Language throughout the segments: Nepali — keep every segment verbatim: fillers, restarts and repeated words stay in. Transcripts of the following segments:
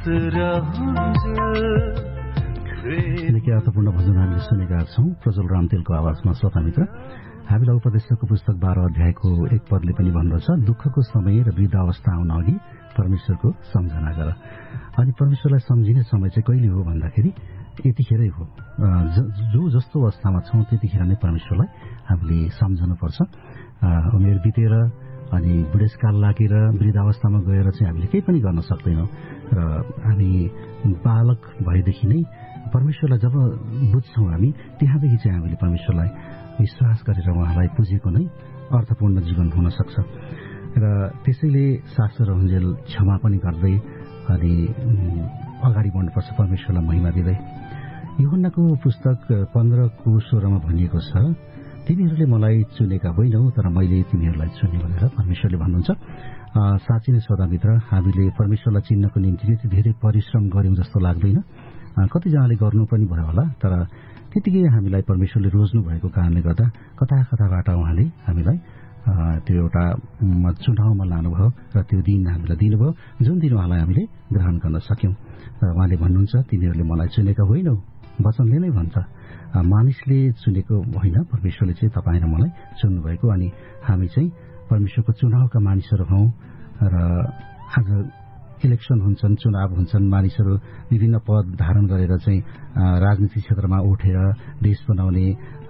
निकै अर्थपूर्ण भजन हामीले सुनेका छौं प्रज्वल रामतेलको आवाजमा। श्रोता मित्र, हामीलाई उपदेशकको पुस्तक बाह्र अध्यायको एक पदले पनि भन्दछ, दुःखको समय र वृद्ध अवस्था आउन अघि परमेश्वरको सम्झना गर। अनि परमेश्वरलाई सम्झिने समय चाहिँ कहिले हो भन्दाखेरि यतिखेरै हो। जो जस्तो अवस्थामा छौं त्यतिखेर नै परमेश्वरलाई हामीले सम्झनुपर्छ। उमेर बितेर अनि बुढेसकाल लागेर वृद्धावस्थामा गएर चाहिँ हामीले केही पनि गर्न सक्दैनौं र हामी बालक भएदेखि नै परमेश्वरलाई जब बुझ्छौं हामी, त्यहाँदेखि चाहिँ हामीले परमेश्वरलाई विश्वास गरेर उहाँलाई पुजेको नै अर्थपूर्ण जीवन हुन सक्छ। र त्यसैले शास्त्र रहन्जेल क्षमा पनि गर्दै अनि अगाडि बढ्नुपर्छ, परमेश्वरलाई महिमा दिँदै। यूहन्नाको पुस्तक पन्ध्रको सोह्रमा भनिएको छ, तिमीहरूले मलाई चुनेका होइनौ तर मैले तिमीहरूलाई चुने भनेर परमेश्वरले भन्नुहुन्छ। साँच्चै नै श्रोता मित्र, हामीले परमेश्वरलाई चिन्नको निम्ति त्यति धेरै परिश्रम गर्यौं जस्तो लाग्दैन। कतिजनाले गर्नु पनि भयो होला, तर त्यतिकै हामीलाई परमेश्वरले रोज्नु भएको कारणले गर्दा कता कताबाट उहाँले हामीलाई त्यो एउटा चुनावमा लानुभयो र त्यो दिन हामीलाई दिनुभयो, जुन दिन उहाँलाई हामीले ग्रहण गर्न सक्यौं। र उहाँले भन्नुहुन्छ, तिमीहरूले मलाई चुनेका होइनौ, वचनले नै भन्छ। मानिसले चुनेको होइन, परमेश्वरले चाहिँ तपाईँ र मलाई चुन्नु भएको। अनि हामी चाहिँ परमेश्वरको चुनावका मानिसहरू हौं। र आज इलेक्सन हुन्छन्, चुनाव हुन्छन्, मानिसहरू विभिन्न पद धारण गरेर चाहिँ राजनीतिक क्षेत्रमा उठेर देश बनाउने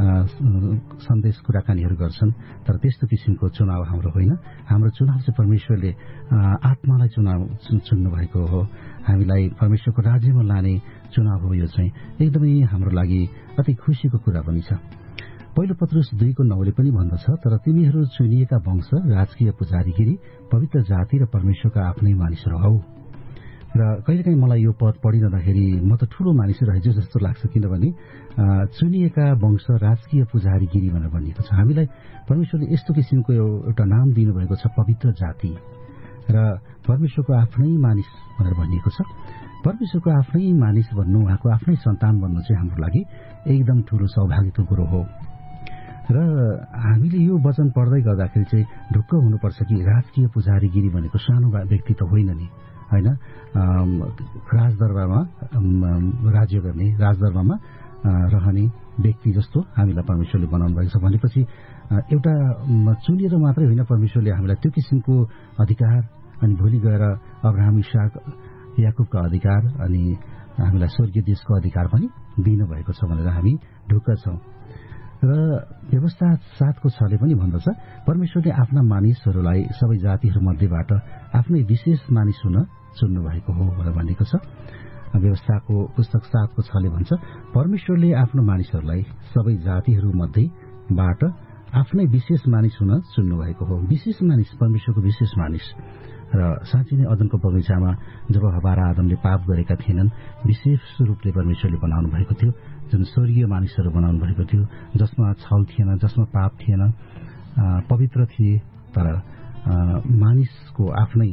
सन्देश कुराकानीहरू गर्छन्। तर त्यस्तो किसिमको चुनाव हाम्रो होइन। हाम्रो चुनाव चाहिँ परमेश्वरले आत्मालाई चुनाव चुन्नु भएको हो। हामीलाई परमेश्वरको राज्यमा लाने चुनाव हो। यो चाहिँ एकदमै हाम्रो लागि अति खुसीको कुरा पनि छ। पहिलो पत्रुस दुईको नौले पनि भन्दछ, तर तिमीहरू चुनिएका वंश, राजकीय पुजारीगिरी, पवित्र जाति र परमेश्वरका आफ्नै मानिसहरू हौ। र कहिलेकाहीँ मलाई यो पद पढिरहँदाखेरि म त ठूलो मानिस रहेछु जस्तो लाग्छ, किनभने चुनिएका वंश, राजकीय पुजारीगिरी भनेर भनिएको छ। हामीलाई परमेश्वरले यस्तो किसिमको एउटा नाम दिनुभएको छ, पवित्र जाति र परमेश्वरको आफ्नै मानिस भनेर भनिएको छ। परमेश्वरको आफ्नै मानिस भन्नु, उहाँको आफ्नै सन्तान बन्नु चाहिँ हाम्रो लागि एकदम ठूलो सौभाग्यको कुरो हो। र हामीले यो वचन पढ्दै गर्दाखेरि चाहिँ ढुक्क हुनुपर्छ कि राजकीय पुजारीगिरी भनेको सानो व्यक्ति त होइन नि, होइन। राजदरबारमा राज्य गर्ने, राजदरबारमा रहने व्यक्ति जस्तो हामीलाई परमेश्वरले बनाउनु भएको छ भनेपछि एउटा चुनिएर मात्रै होइन, परमेश्वरले हामीलाई त्यो किसिमको अधिकार अनि भोलि गएर अब्राहम, इसाक, याकुबका अधिकार अनि हामीलाई स्वर्गीय देशको अधिकार पनि दिनुभएको छ भनेर हामी ढुक्क छौं। र व्यवस्था सातको छले पनि भन्दछ, परमेश्वरले आफ्ना मानिसहरूलाई सबै जातिहरू मध्येबाट आफ्नै विशेष मानिस हुन चुन्नु भएको हो भनेर भनेको छ। व्यवस्थाको पुस्तक सातको छले भन्छ, परमेश्वरले आफ्नो मानिसहरूलाई सबै जातिहरू मध्येबाट आफ्नै विशेष मानिस हुन चुन्नु भएको हो। विशेष मानिस, परमेश्वरको विशेष मानिस। र साँच्चै नै अदनको बगैँचामा जब हवा र आदमले पाप गरेका थिएनन्, विशेष रूपले परमेश्वरले बनाउनु भएको थियो, जुन स्वर्गीय मानिसहरू बनाउनु भएको थियो, जसमा छल थिएन, जसमा पाप थिएन, पवित्र थिए। तर मानिसको आफ्नै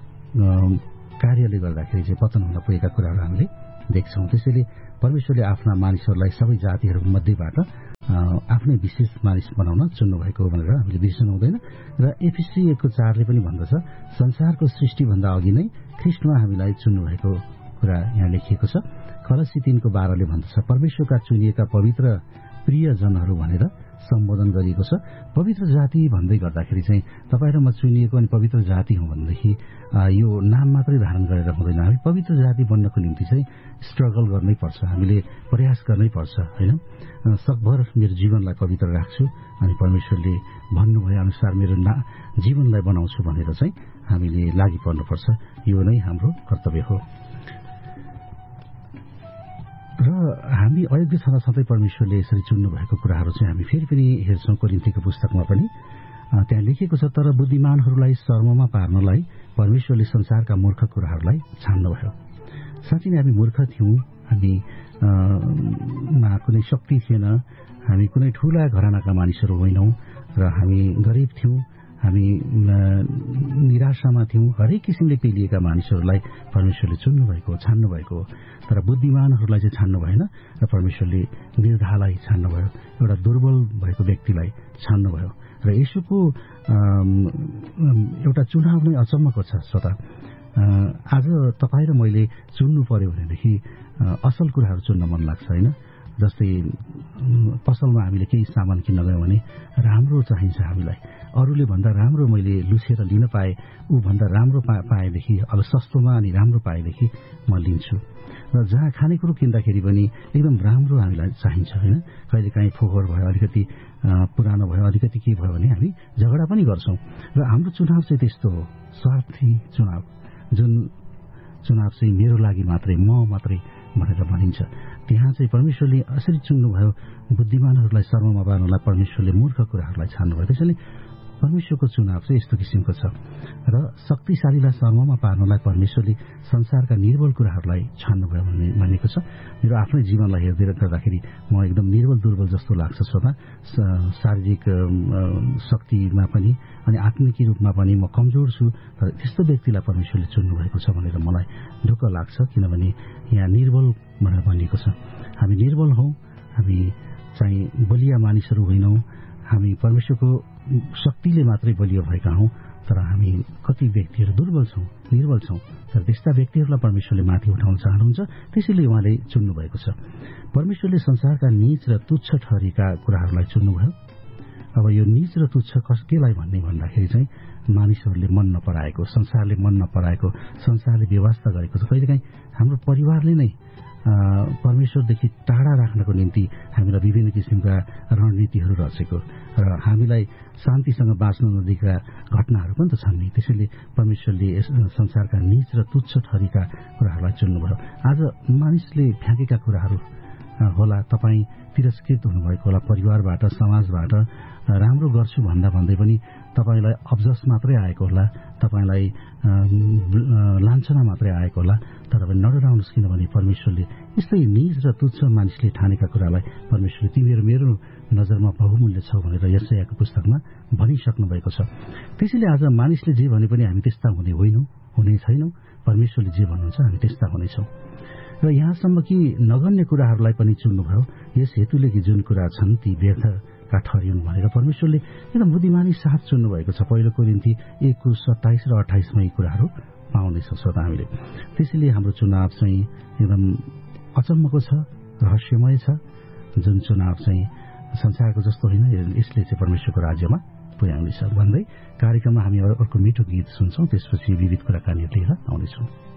कार्यले गर्दाखेरि चाहिँ पतन हुन पुगेका कुराहरू हामीले देख्छौं। त्यसैले परमेश्वरले आफ्ना मानिसहरूलाई सबै जातिहरू मध्येबाट आफ्नै विशेष मानिस बनाउन चुन्नु भएको भनेर हामीले बिर्सनु हुँदैन। र एफिसी एकको चारले पनि भन्दछ, संसारको सृष्टिभन्दा अघि नै ख्रीष्टमा हामीलाई चुन्नु भएको कुरा यहाँ लेखिएको छ। कलसी तीनको बाह्रले भन्दछ, परमेश्वरका चुनिएका पवित्र प्रियजनहरू भनेर सम्बोधन गरिएको छ। पवित्र जाति भन्दै गर्दाखेरि चाहिँ तपाईँ र म चुनिएको अनि पवित्र जाति हौं भनेदेखि यो नाम मात्रै धारण गरेर हुँदैन। हामी पवित्र जाति बन्नको निम्ति चाहिँ स्ट्रगल गर्नै पर्छ, हामीले प्रयास गर्नै पर्छ, होइन। सकभर मेरो जीवनलाई पवित्र राख्छु अनि परमेश्वरले भन्नुभए अनुसार मेरो जीवनलाई बनाउँछु भनेर चाहिँ हामीले लागि पर्नुपर्छ। यो नै हाम्रो कर्तव्य हो। र हामी अयोग्य छँदा सधैँ परमेश्वरले यसरी चुन्नु भएको कुराहरू चाहिँ हामी फेरि पनि हेर्छौं। कोरिन्थीको पुस्तकमा पनि त्यहाँ लेखिएको छ, तर बुद्धिमानहरूलाई शर्ममा पार्नलाई परमेश्वरले संसारका मूर्ख कुराहरूलाई छान्नुभयो। साँच्चै नै हामी मूर्ख थियौं, हामी मा कुनै शक्ति थिएन, हामी कुनै ठूला घरानाका मानिसहरू होइनौं र हामी गरिब थियौं, हामी निराशामा थियौं। हरेक किसिमले पेलिएका मानिसहरूलाई परमेश्वरले चुन्नु भएको, छान्नु भएको। तर बुद्धिमानहरूलाई चाहिँ छान्नु भएन र परमेश्वरले निर्धालाई छान्नुभयो, एउटा दुर्बल भएको व्यक्तिलाई छान्नुभयो। र यसुको एउटा चुनाव नै अचम्मको छ श्रोता। आज तपाईँ र मैले चुन्नु पर्यो भनेदेखि असल कुराहरू चुन्न मन लाग्छ होइन। जस्तै पसलमा हामीले केही सामान किन्न गयौँ भने राम्रो चाहिन्छ हामीलाई, अरूले भन्दा राम्रो मैले लुछेर लिन पाएँ, ऊ भन्दा राम्रो पा पाएदेखि अब सस्तोमा अनि राम्रो पाएदेखि म लिन्छु। र जहाँ खानेकुरो किन्दाखेरि पनि एकदम राम्रो हामीलाई चाहिन्छ होइन। कहिलेकाहीँ फोहोर भयो, अलिकति पुरानो भयो, अलिकति के भयो भने हामी झगडा पनि गर्छौँ। र हाम्रो चुनाव चाहिँ त्यस्तो हो, स्वार्थी चुनाव, जुन चुनाव चाहिँ मेरो लागि मात्रै, म मात्रै भनेर भनिन्छ। त्यहाँ चाहिँ परमेश्वरले यसरी चुन्नुभयो, बुद्धिमानहरूलाई शर्ममा पार्नलाई परमेश्वरले मूर्ख कुराहरूलाई छान्नुभयो। त्यसैले परमेश्वरको चुनाव चाहिँ यस्तो किसिमको छ। र शक्तिशालीलाई शर्ममा पार्नलाई परमेश्वरले संसारका निर्बल कुराहरूलाई छान्नुभयो भन्ने भनेको छ। मेरो आफ्नै जीवनलाई हेर्दै गर्दाखेरि म एकदम निर्बल दुर्बल जस्तो लाग्छ स्वतः, शारीरिक शक्तिमा पनि अनि आत्मिकी रूपमा पनि म कमजोर छु। तर त्यस्तो व्यक्तिलाई परमेश्वरले चुन्नुभएको छ भनेर मलाई ढुक्क लाग्छ, किनभने यहाँ निर्बल भनेर भनिएको छ। हामी निर्बल हौँ, हामी चाहिँ बलिया मानिसहरू होइनौँ, हामी परमेश्वरको शक्तिले मात्रै बलियो भएका हौँ। तर हामी कति व्यक्तिहरू दुर्बल छौँ, निर्बल छौँ। तर त्यस्ता व्यक्तिहरूलाई परमेश्वरले माथि उठाउन चाहनुहुन्छ, त्यसैले उहाँले चुन्नुभएको छ। परमेश्वरले संसारका नीच र तुच्छ ठहरेका कुराहरूलाई चुन्नुभयो। अब यो नीच र तुच्छ कस केलाई भन्ने भन्दाखेरि चाहिँ मानिसहरूले मन नपराएको, संसारले मन नपराएको, संसारले व्यवस्था गरेको छ। कहिलेकाहीँ हाम्रो परिवारले नै परमेश्वरदेखि टाढा राख्नको निम्ति हामीलाई विभिन्न किसिमका रणनीतिहरू रचेको र हामीलाई शान्तिसँग बाँच्न नदिएका घटनाहरू पनि त छन् नि। त्यसैले परमेश्वरले संसारका नीच र तुच्छ ठहरेका कुराहरूलाई चुन्नुभयो। आज मानिसले फ्याँकेका कुराहरू होला, तपाईँ तिरस्कृत हुनुभएको होला परिवारबाट, समाजबाट, राम्रो गर्छु भन्दा भन्दै पनि तपाईँलाई अब्जस मात्रै आएको होला, तपाईँलाई लान्छना मात्रै आएको होला। तर पनि नडराउनुहोस्, किनभने परमेश्वरले यस्तै निज र तुच्छ मानिसले ठानेका कुरालाई परमेश्वरले तिमीहरू मेरो नजरमा बहुमूल्य छौ भनेर यशायाको पुस्तकमा भनिसक्नु भएको छ। त्यसैले आज मानिसले जे भने पनि हामी त्यस्ता हुने होइनौँ, हुने छैनौँ। परमेश्वरले जे भन्नुहुन्छ हामी त्यस्ता हुनेछौँ। र यहाँसम्म कि नगन्य कुराहरूलाई पनि चुन्नुभयो, यस हेतुले कि जुन कुरा छन् ती व्यर्थका ठहरिउन् भनेर परमेश्वरले एकदम बुद्धिमानी साथ चुन्नुभएको छ। पहिलो कोरिन्थी एकको सत्ताइस र अठाइसमा यी कुराहरू पाउँदैछौँ श्रोता हामीले। त्यसैले हाम्रो चुनाव चाहिँ एकदम अचम्मको छ, रहस्यमय छ। जुन चुनाव चाहिँ संसारको जस्तो होइन, यसले चाहिँ परमेश्वरको राज्यमा पुर्याउनेछ भन्दै कार्यक्रममा हामी अर्को मिठो गीत सुन्छौँ। त्यसपछि विविध कुराकानी लिएर आउनेछौँ।